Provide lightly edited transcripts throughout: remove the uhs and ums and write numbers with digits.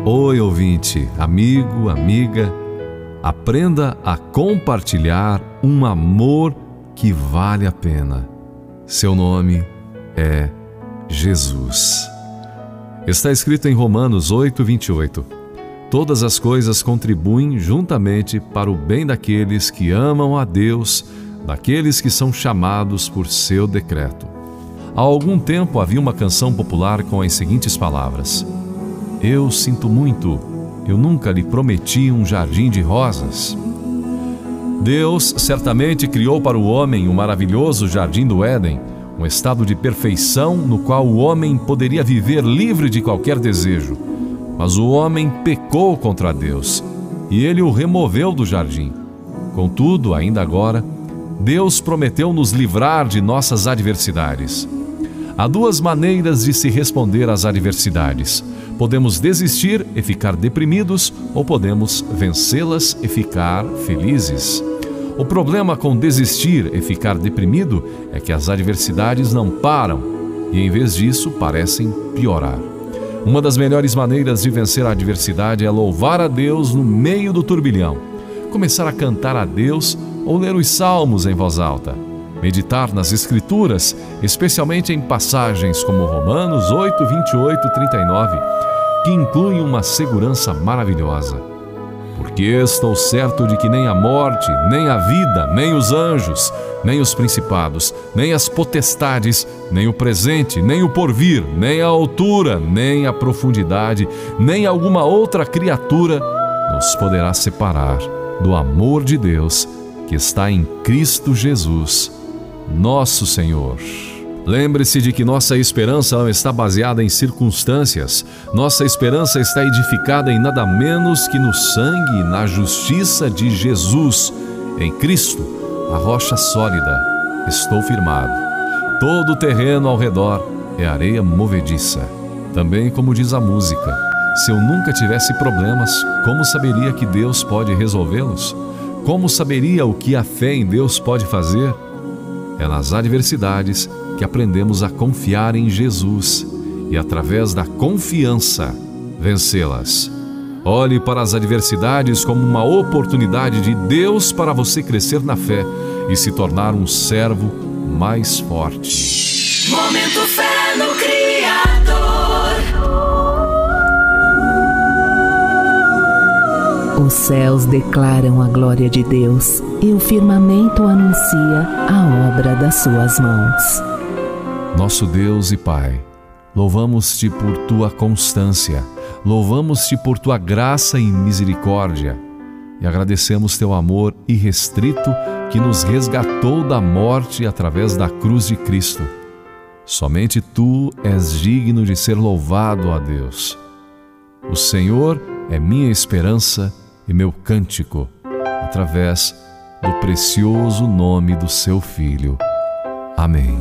Oi, ouvinte, amigo, amiga, aprenda a compartilhar um amor que vale a pena. Seu nome é Jesus. Está escrito em Romanos 8:28. Todas as coisas contribuem juntamente para o bem daqueles que amam a Deus, daqueles que são chamados por seu decreto. Há algum tempo havia uma canção popular com as seguintes palavras: Eu sinto muito, eu nunca lhe prometi um jardim de rosas. Deus certamente criou para o homem um maravilhoso jardim do Éden, um estado de perfeição no qual o homem poderia viver livre de qualquer desejo. Mas o homem pecou contra Deus e ele o removeu do jardim. Contudo, ainda agora, Deus prometeu nos livrar de nossas adversidades. Há duas maneiras de se responder às adversidades. Podemos desistir e ficar deprimidos, ou podemos vencê-las e ficar felizes. O problema com desistir e ficar deprimido é que as adversidades não param e, em vez disso, parecem piorar. Uma das melhores maneiras de vencer a adversidade é louvar a Deus no meio do turbilhão, começar a cantar a Deus ou ler os salmos em voz alta, meditar nas Escrituras, especialmente em passagens como Romanos 8, 28 e 39, que incluem uma segurança maravilhosa. Porque estou certo de que nem a morte, nem a vida, nem os anjos, nem os principados, nem as potestades, nem o presente, nem o porvir, nem a altura, nem a profundidade, nem alguma outra criatura nos poderá separar do amor de Deus que está em Cristo Jesus, nosso Senhor. Lembre-se de que nossa esperança não está baseada em circunstâncias. Nossa esperança está edificada em nada menos que no sangue e na justiça de Jesus. Em Cristo, a rocha sólida, estou firmado. Todo o terreno ao redor é areia movediça. Também, como diz a música, se eu nunca tivesse problemas, como saberia que Deus pode resolvê-los? Como saberia o que a fé em Deus pode fazer? É nas adversidades que aprendemos a confiar em Jesus e, através da confiança, vencê-las. Olhe para as adversidades como uma oportunidade de Deus para você crescer na fé e se tornar um servo mais forte. Momento Fé no Criador. Os céus declaram a glória de Deus e o firmamento anuncia a obra das suas mãos. Nosso Deus e Pai, louvamos-te por tua constância, louvamos-te por tua graça e misericórdia e agradecemos teu amor irrestrito que nos resgatou da morte através da cruz de Cristo. Somente tu és digno de ser louvado, ó Deus. O Senhor é minha esperança e meu cântico, através do precioso nome do seu Filho. Amém.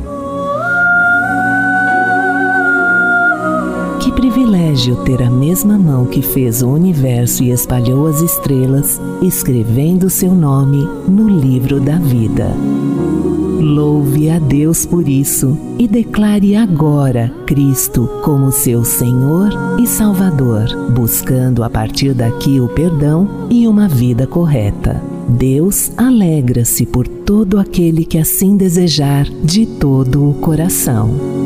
Que privilégio ter a mesma mão que fez o universo e espalhou as estrelas, escrevendo seu nome no livro da vida. Louve a Deus por isso e declare agora Cristo como seu Senhor e Salvador, buscando a partir daqui o perdão e uma vida correta. Deus alegra-se por todo aquele que assim desejar de todo o coração.